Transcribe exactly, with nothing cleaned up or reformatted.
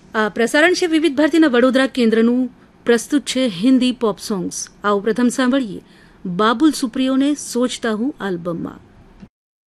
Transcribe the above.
આ પ્રસારણ છે વિવિધ ભારતીના વડોદરા કેન્દ્રનું. પ્રસ્તુત છે હિન્દી પોપ સોંગ્સ. આવો પ્રથમ સાંભળીએ બાબુલ સુપ્રિયોને સોચતા હું આલ્બમમાં.